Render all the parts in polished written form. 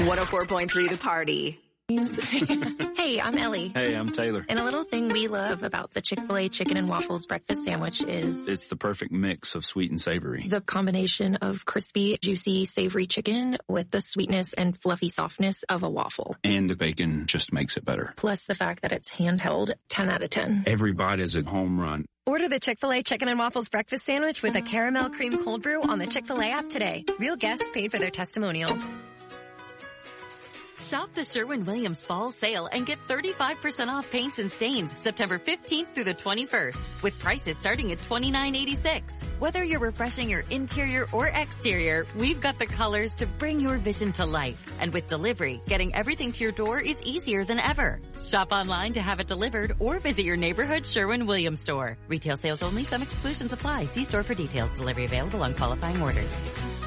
104.3 The Party. Hey, I'm Ellie. Hey, I'm Taylor. And a little thing we love about the Chick-fil-A chicken and waffles breakfast sandwich is It's the perfect mix of sweet and savory. the combination of crispy, juicy, savory chicken with the sweetness and fluffy softness of a waffle. And the bacon just makes it better. Plus the fact that it's handheld, 10 out of 10. Every bite is a home run. Order the Chick-fil-A Chicken and Waffles Breakfast Sandwich with a caramel cream cold brew on the Chick-fil-A app today. Real guests paid for their testimonials. Shop the Sherwin-Williams Fall Sale and get 35% off paints and stains September 15th through the 21st with prices starting at $29.86. Whether you're refreshing your interior or exterior, we've got the colors to bring your vision to life. And with delivery, getting everything to your door is easier than ever. Shop online to have it delivered or visit your neighborhood Sherwin-Williams store. Retail sales only. Some exclusions apply. See store for details. Delivery available on qualifying orders.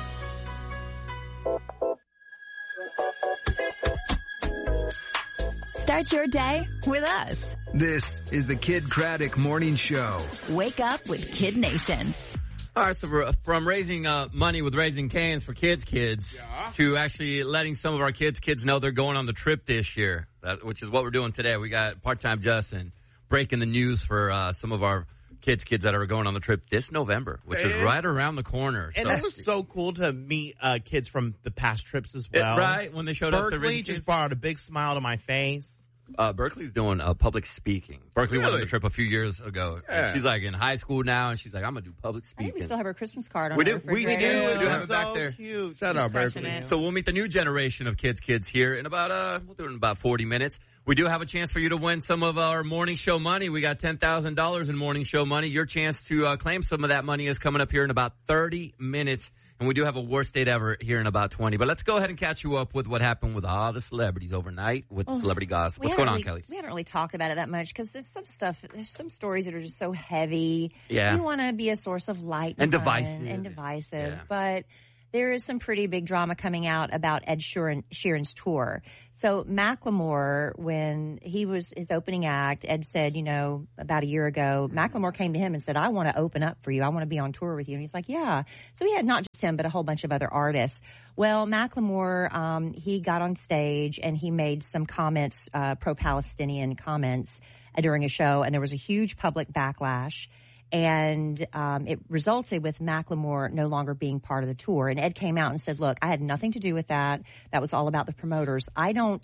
Start your day with us. This is the Kid Craddock Morning Show. Wake up with Kid Nation. All right, so from raising money with Raising Cane's for kids to actually letting some of our kids know they're going on the trip this year, which is what we're doing today. We got Part-Time Justin breaking the news for some of our kids that are going on the trip this November, which is right around the corner. And it was so cool to meet kids from the past trips as well. Right, when they showed up. Berkeley just brought a big smile to my face. Berkeley's doing public speaking. Berkeley went on the trip a few years ago. Yeah. She's like in high school now, and she's like, I'm going to do public I think speaking. we still have her Christmas card on We our do. refrigerator. We do have it So back there. cute. Shout out, Berkeley. So we'll meet the new generation of kids here in about, we'll do it in about 40 minutes. We do have a chance for you to win some of our morning show money. We got $10,000 in morning show money. Your chance to claim some of that money is coming up here in about 30 minutes. And we do have a worst date ever here in about 20. But let's go ahead and catch you up with what happened with all the celebrities overnight with celebrity gossip. What's going on, Kelly? We haven't really talked about it that much because there's some stories that are just so heavy. Yeah. We want to be a source of light And fun divisive. Yeah. But there is some pretty big drama coming out about Ed Sheeran's tour. So Macklemore, when he was his opening act, Ed said, about a year ago, Macklemore came to him and said, I want to open up for you. I want to be on tour with you. And he's like, yeah. So he had not just him, but a whole bunch of other artists. Well, Macklemore, he got on stage and he made some comments, pro-Palestinian comments during a show. And there was a huge public backlash. And it resulted with Macklemore no longer being part of the tour. And Ed came out and said, look, I had nothing to do with that. That was all about the promoters. I don't,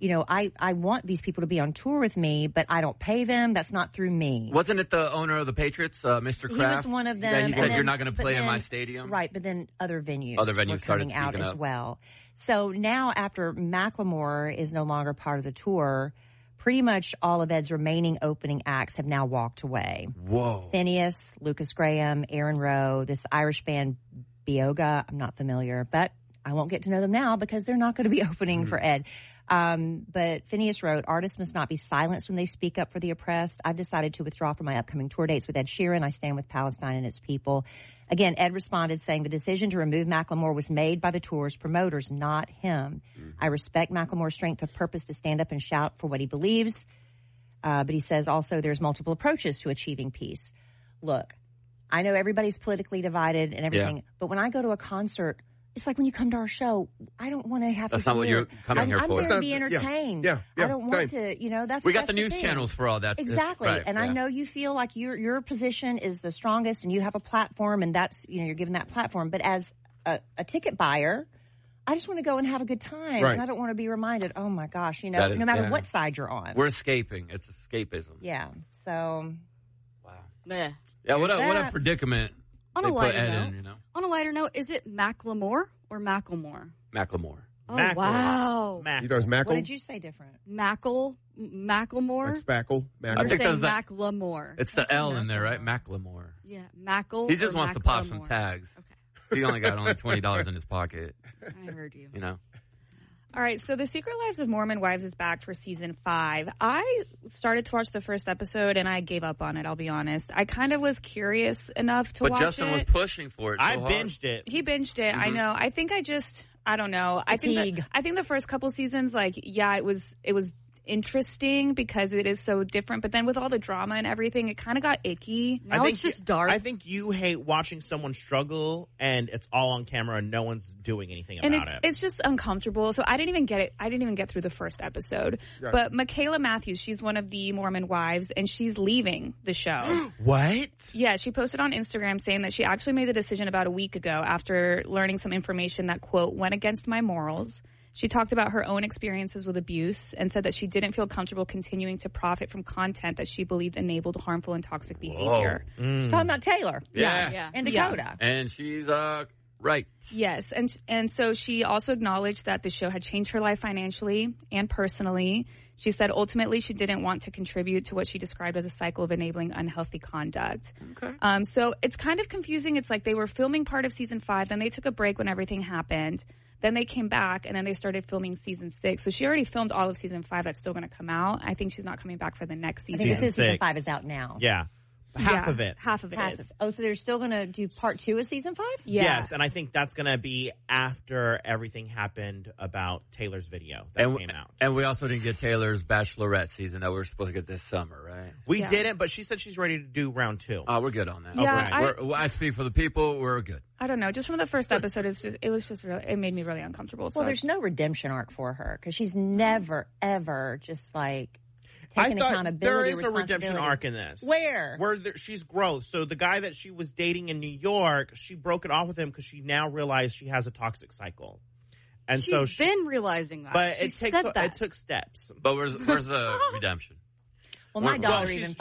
I want these people to be on tour with me, but I don't pay them. That's not through me. Wasn't it the owner of the Patriots, Mr. Kraft? He was one of them. Yeah, he said, then, you're not going to play in my stadium? Right, but then other venues were started coming out speaking as up. well. So now after Macklemore is no longer part of the tour, pretty much all of Ed's remaining opening acts have now walked away. Whoa. Phineas, Lucas Graham, Aaron Rowe, this Irish band Bioga. I'm not familiar, but I won't get to know them now because they're not going to be opening for Ed. But Phineas wrote, artists must not be silenced when they speak up for the oppressed. I've decided to withdraw from my upcoming tour dates with Ed Sheeran. I stand with Palestine and its people. Again, Ed responded saying the decision to remove Macklemore was made by the tour's promoters, not him. I respect Macklemore's strength of purpose to stand up and shout for what he believes. But he says also there's multiple approaches to achieving peace. Look, I know everybody's politically divided and everything, but when I go to a concert, it's like when you come to our show, I don't want to have That's to. not what you're coming here for. I'm there to be entertained. Yeah, I don't want to, We got that's the news thing. channels for all that. Exactly. Right, and I know you feel like your position is the strongest and you have a platform and that's, you're given that platform. But as a ticket buyer, I just want to go and have a good time. Right. And I don't want to be reminded, oh my gosh, no matter what side you're on. We're escaping. It's escapism. Yeah. So. Wow. Yeah. Yeah, what a predicament. On a they put lighter Ed note, in, on a lighter note, is it Macklemore or Macklemore? Macklemore. Oh, Macklemore. wow. You thought it was Mackle? What did you say different? Macklemore? Like spackle? You're I think saying that's Macklemore. It's the L in there, right? Macklemore. Yeah, Mackle. He just or wants to pop some Macklemore? tags. Okay. He only got $20 in his pocket. I heard you. All right, so The Secret Lives of Mormon Wives is back for season 5. I started to watch the first episode and I gave up on it, I'll be honest. I kind of was curious enough to watch it. But Justin was pushing for it so I hard. binged it. He binged it, I know. I think I don't know. I think the first couple seasons, it was interesting because it is so different. But then with all the drama and everything, it kind of got icky. Now it's just dark. I think you hate watching someone struggle and it's all on camera and no one's doing anything about it. It's just uncomfortable. So I didn't even get it. I didn't even get through the first episode. Right. But Michaela Matthews, she's one of the Mormon wives, and she's leaving the show. What? Yeah, she posted on Instagram saying that she actually made the decision about a week ago after learning some information that, quote, went against my morals. She talked about her own experiences with abuse and said that she didn't feel comfortable continuing to profit from content that she believed enabled harmful and toxic behavior. She's talking about Taylor. Yeah. And Dakota. Yeah. And she's right. Yes. And so she also acknowledged that the show had changed her life financially and personally. She said ultimately she didn't want to contribute to what she described as a cycle of enabling unhealthy conduct. Okay. So it's kind of confusing. It's like they were filming part of season 5, then they took a break when everything happened. Then they came back, and then they started filming season 6. So she already filmed all of season 5 that's still going to come out. I think she's not coming back for the next season. I think season 5 is out now. Yeah. Half of it. Half of it is. Oh, so they're still going to do part 2 of season 5? Yeah. Yes, and I think that's going to be after everything happened about Taylor's video that came out. And we also didn't get Taylor's Bachelorette season that we were supposed to get this summer, right? We didn't, but she said she's ready to do round 2. Oh, we're good on that. Yeah, I speak for the people. We're good. I don't know. Just from the first episode, it made me really uncomfortable. Well, there's no redemption arc for her because she's never, ever just like taking accountability. There is a redemption arc in this. Where she's growth. So the guy that she was dating in New York, she broke it off with him because she now realized she has a toxic cycle. And she's been realizing that. But it took steps. But where's the redemption? Well, my daughter even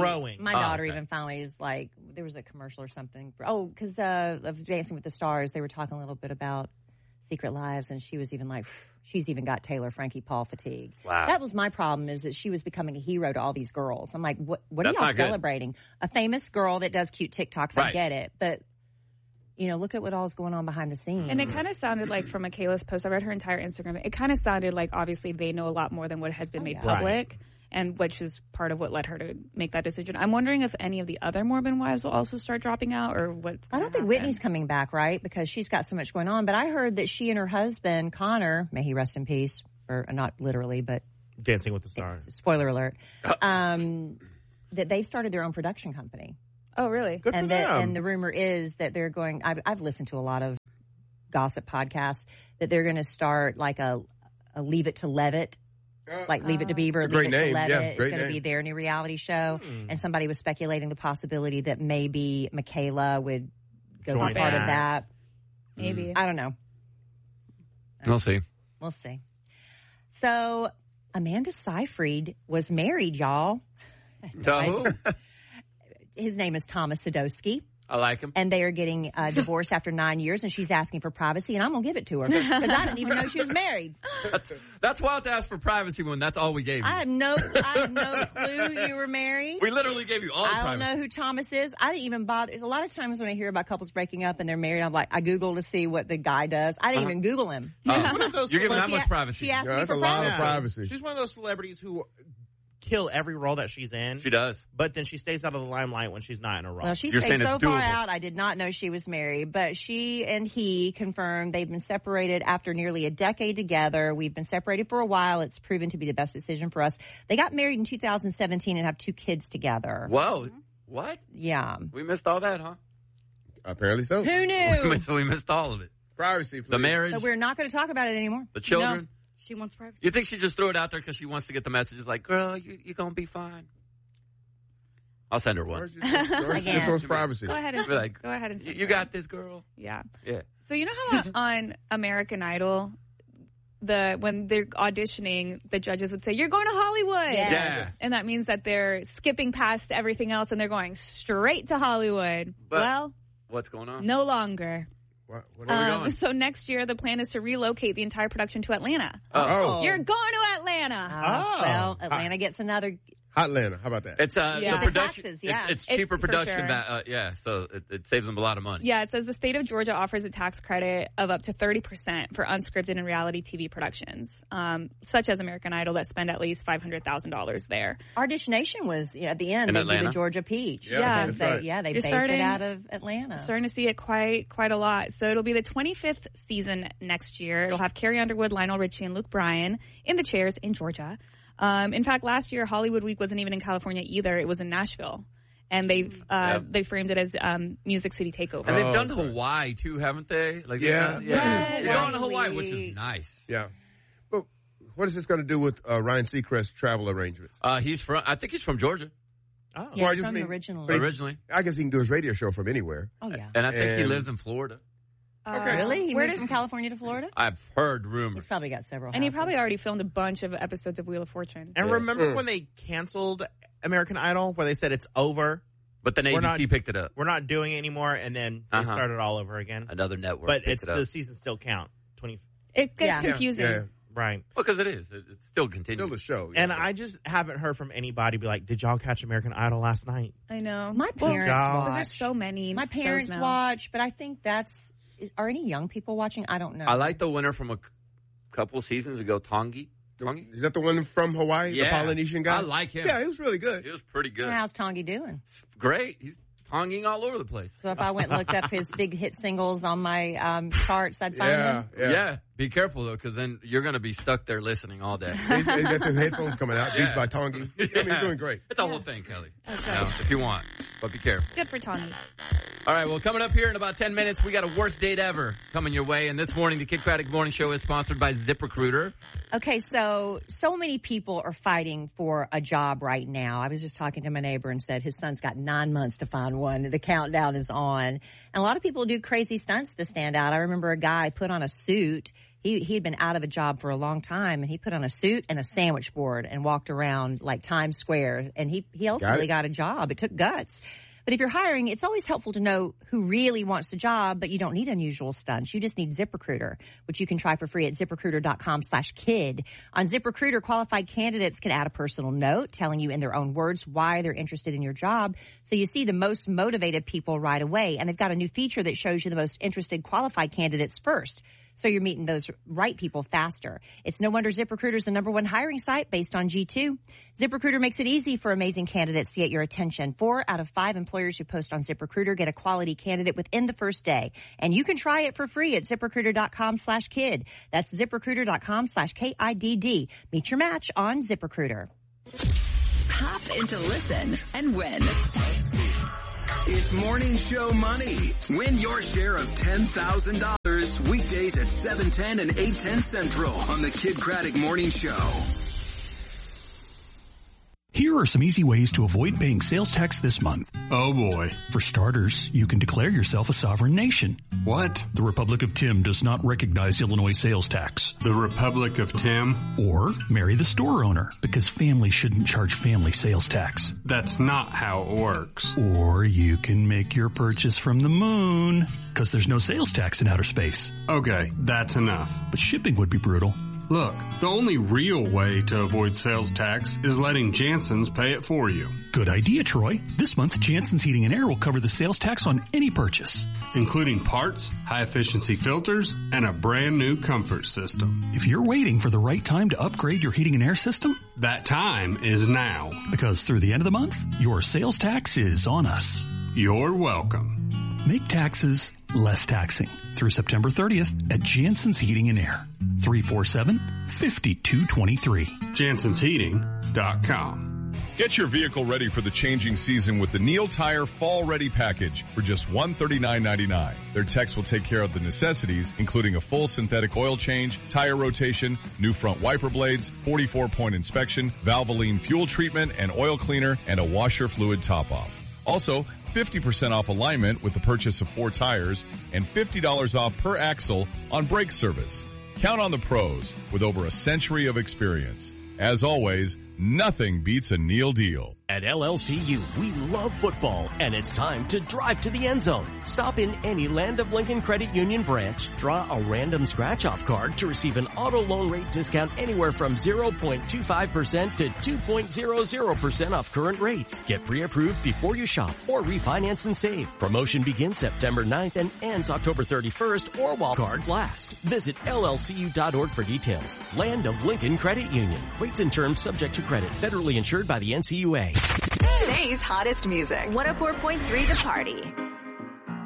finally is like, there was a commercial or something. Oh, because of Dancing with the Stars, they were talking a little bit about Secret Lives, and she was even like, she's even got Taylor Frankie Paul fatigue. Wow. That was my problem, is that she was becoming a hero to all these girls. I'm like, what are y'all celebrating? A famous girl that does cute TikToks, right. I get it. But, look at what all is going on behind the scenes. And it kind of sounded like, from Michaela's post, I read her entire Instagram, it kind of sounded like, obviously, they know a lot more than what has been made public. Right. And which is part of what led her to make that decision. I'm wondering if any of the other Mormon wives will also start dropping out, or what's going to happen. I don't think Whitney's coming back, right? Because she's got so much going on. But I heard that she and her husband, Connor, may he rest in peace, or not literally, but Dancing with the Stars. Spoiler alert. That they started their own production company. Oh, really? Good for them. And the rumor is that they're going, I've listened to a lot of gossip podcasts, that they're going to start like a Leave It to Levitt. Like Leave It to Beaver, Leave It to Levitt. It's going to be their new reality show. And somebody was speculating the possibility that maybe Michaela would go be part of that. Maybe. I don't know. We'll see. We'll see. So Amanda Seyfried was married, y'all. To who? His name is Thomas Sadowski. I like him. And they are getting divorced after 9 years, and she's asking for privacy, and I'm going to give it to her because I didn't even know she was married. That's wild to ask for privacy when that's all we gave you. I had no clue you were married. We literally gave you all the privacy. I don't know who Thomas is. I didn't even bother. A lot of times when I hear about couples breaking up and they're married, I'm like, I Google to see what the guy does. I didn't even Google him. You're giving that much privacy. She asked me that's for a lot of privacy. She's one of those celebrities who kill every role that she's in. She does. But then she stays out of the limelight when she's not in a role. Well, she stayed so far out, I did not know she was married. But she and he confirmed they've been separated after nearly a decade together. We've been separated for a while. It's proven to be the best decision for us. They got married in 2017 and have 2 kids together. Whoa. What? Yeah. We missed all that, huh? Apparently so. Who knew? We missed all of it. Privacy, please. The marriage. So we're not going to talk about it anymore. The children. No. She wants privacy. You think she just threw it out there because she wants to get the messages like, girl, you're going to be fine? I'll send her one. Again. Privacy. Go ahead and send you got this, girl. Yeah. Yeah. So you know how on American Idol, when they're auditioning, the judges would say, "You're going to Hollywood." Yes. Yeah. And that means that they're skipping past everything else and they're going straight to Hollywood. But well, what's going on? No longer. Where are we going? So next year, the plan is to relocate the entire production to Atlanta. Oh. You're going to Atlanta. Well, Atlanta gets another. Hotlanta. How about that? It's the production. Taxes, yeah. It's cheaper It's for production. sure. So it saves them a lot of money. Yeah, it says the state of Georgia offers a tax credit of up to 30% for unscripted and reality TV productions, such as American Idol, that spend at least $500,000 there. Audition Nation was at the end. In They Atlanta? do the Georgia Peach. Yeah, they based it out of Atlanta. Starting to see it quite a lot. So it'll be the 25th season next year. It'll have Carrie Underwood, Lionel Richie, and Luke Bryan in the chairs in Georgia. In fact, last year, Hollywood Week wasn't even in California either. It was in Nashville. And they framed it as Music City Takeover. And they've done Hawaii, too, haven't they? Like, Yeah. They're going to Hawaii, which is nice. Yeah. But what is this going to do with Ryan Seacrest's travel arrangements? I think he's from Georgia. Oh. Yeah, Well, I he's just from mean- originally. Originally. I guess he can do his radio show from anywhere. Oh, yeah. And I think he And- lives in Florida. Really? He Where moved does- from California to Florida? I've heard rumors. He's probably got several And he houses. probably already filmed a bunch of episodes of Wheel of Fortune. And Yeah. remember when they canceled American Idol, where they said it's over? But then We're ABC picked it up. We're not doing it anymore, and then they Uh-huh. started all over again. Another network. But picked it up. the seasons still count. 20, It gets Yeah. confusing. Yeah. right. Well, because it is. It still continues. Still a show. And I just haven't heard from anybody be like, did y'all catch American Idol last night? I know. My parents job. Because watch. there's so many. My shows parents now. watch, but I think are any young people watching? I don't know. I like the winner from a couple seasons ago, Tongi. Tongi? Is that the one from Hawaii? Yeah. The Polynesian guy? I like him. Yeah, he was really good. He was pretty good. How's Tongi doing? Great. He's tonging all over the place. So if I went and looked up his big hit singles on my charts, I'd find him. Yeah. Be careful, though, because then you're going to be stuck there listening all day. He's got the headphones coming out. Yeah. Beats by Tongi. I mean, he's doing great. It's a whole thing, Kelly. You know, if you want. But be careful. Good for Tony. All right, well, coming up here in about 10 minutes, we got a worst date ever coming your way. And this morning, the Kid Craddock Morning Show is sponsored by ZipRecruiter. Okay, so many people are fighting for a job right now. I was just talking to my neighbor and said his son's got 9 months to find one. The countdown is on. And a lot of people do crazy stunts to stand out. I remember a guy put on a suit. He'd been out of a job for a long time, and he put on a suit and a sandwich board and walked around like Times Square, and he ultimately got a job. It took guts. But if you're hiring, it's always helpful to know who really wants the job, but you don't need unusual stunts. You just need ZipRecruiter, which you can try for free at ZipRecruiter.com/kid. On ZipRecruiter, qualified candidates can add a personal note telling you in their own words why they're interested in your job. So you see the most motivated people right away. And they've got a new feature that shows you the most interested qualified candidates first. So you're meeting those right people faster. It's no wonder ZipRecruiter is the #1 hiring site based on G2. ZipRecruiter makes it easy for amazing candidates to get your attention. 4 out of 5 employers who post on ZipRecruiter get a quality candidate within the first day. And you can try it for free at ZipRecruiter.com/kid. That's ZipRecruiter.com/KIDD. Meet your match on ZipRecruiter. Hop into Listen and win. It's Morning Show Money. Win your share of $10,000 weekdays at 7:10 and 8:10 Central on the Kid Craddock Morning Show. Here are some easy ways to avoid paying sales tax this month. Oh boy. For starters, you can declare yourself a sovereign nation. What? The Republic of Tim does not recognize Illinois sales tax. The Republic of Tim? Or marry the store owner, because family shouldn't charge family sales tax. That's not how it works. Or you can make your purchase from the moon, because there's no sales tax in outer space. Okay, that's enough. But shipping would be brutal. Look, the only real way to avoid sales tax is letting Jansen's pay it for you. Good idea, Troy. This month, Jansen's Heating and Air will cover the sales tax on any purchase, including parts, high-efficiency filters, and a brand new comfort system. If you're waiting for the right time to upgrade your heating and air system, that time is now. Because through the end of the month, your sales tax is on us. You're welcome. Make taxes less taxing through September 30th at Jansen's Heating and Air. 347-5223. JansensHeating.com. Get your vehicle ready for the changing season with the Neil Tire Fall Ready Package for just $139.99. Their techs will take care of the necessities, including a full synthetic oil change, tire rotation, new front wiper blades, 44-point inspection, Valvoline fuel treatment and oil cleaner, and a washer fluid top-off. Also, 50% off alignment with the purchase of 4 tires and $50 off per axle on brake service. Count on the pros with over a century of experience. As always, nothing beats a Neil deal. At LLCU, we love football, and it's time to drive to the end zone. Stop in any Land of Lincoln Credit Union branch, draw a random scratch-off card to receive an auto loan rate discount anywhere from 0.25% to 2.00% off current rates. Get pre-approved before you shop or refinance and save. Promotion begins September 9th and ends October 31st or while cards last. Visit llcu.org for details. Land of Lincoln Credit Union. Rates and terms subject to credit. Federally insured by the NCUA. Today's hottest music. 104.3 The Party.